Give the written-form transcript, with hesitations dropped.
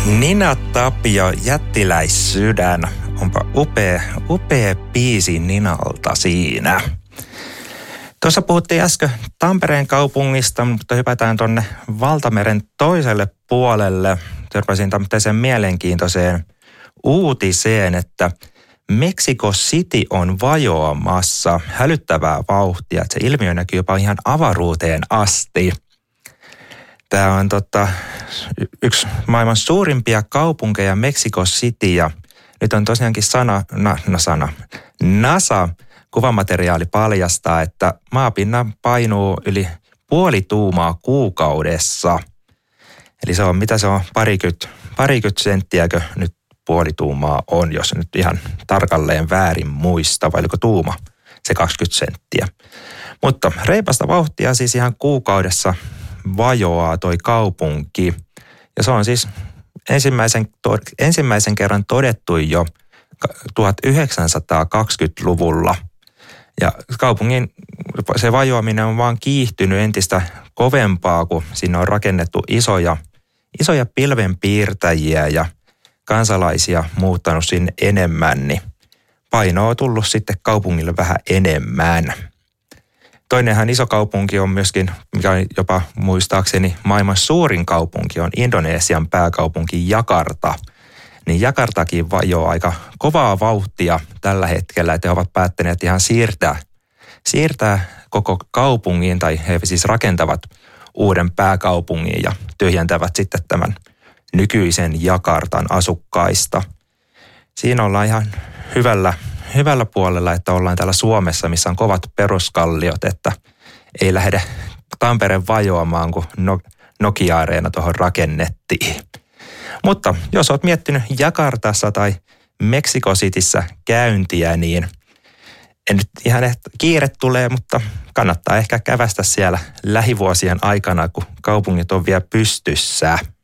Nina Tapio, Jättiläissydän. Onpa upea biisi Ninalta siinä. Tuossa puhuttiin äsken Tampereen kaupungista, mutta hypätään tuonne Valtameren toiselle puolelle. Törmäsin tämmöiseen mielenkiintoiseen uutiseen, että Mexico City on vajoamassa hälyttävää vauhtia. Että se ilmiö näkyy jopa ihan avaruuteen asti. Tämä on yksi maailman suurimpia kaupunkeja, Mexico City, ja nyt on tosiaankin NASA kuvamateriaali paljastaa, että maapinnan painuu yli puoli tuumaa kuukaudessa. Eli se on, mitä se on, parikymmentä senttiäkö nyt puoli tuumaa on, jos nyt ihan tarkalleen väärin muista, vai oliko tuuma se 20 senttiä. Mutta reipasta vauhtia siis ihan kuukaudessa vajoaa toi kaupunki. Ja se on siis ensimmäisen kerran todettu jo 1920-luvulla. Ja kaupungin se vajoaminen on vaan kiihtynyt entistä kovempaa, kun sinne on rakennettu isoja pilvenpiirtäjiä ja kansalaisia muuttanut sinne enemmän, niin painoa on tullut sitten kaupungille vähän enemmän. Toinenhan iso kaupunki on myöskin, mikä on jopa muistaakseni maailman suurin kaupunki, on Indonesian pääkaupunki Jakarta. Niin Jakartakin vajoaa aika kovaa vauhtia tällä hetkellä, että he ovat päättäneet ihan siirtää koko kaupungin, tai he siis rakentavat uuden pääkaupungin ja tyhjentävät sitten tämän nykyisen Jakartan asukkaista. Siinä ollaan ihan hyvällä puolella, että ollaan täällä Suomessa, missä on kovat peruskalliot, että ei lähde Tampereen vajoamaan, kun Nokia-areena tuohon rakennettiin. Mutta jos olet miettinyt Jakartassa tai Mexico Cityssä käyntiä, niin en nyt ihan kiire tulee, mutta kannattaa ehkä kävästä siellä lähivuosien aikana, kun kaupungit on vielä pystyssä.